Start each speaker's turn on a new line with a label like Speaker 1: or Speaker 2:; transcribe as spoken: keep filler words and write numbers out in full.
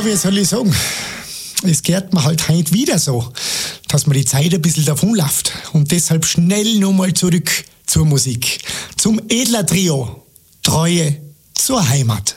Speaker 1: Ja, wie soll ich sagen? Es geht mir halt heute wieder so, dass mir die Zeit ein bisschen davonläuft. Und deshalb schnell nochmal zurück zur Musik. Zum Edler Trio. Treue zur Heimat.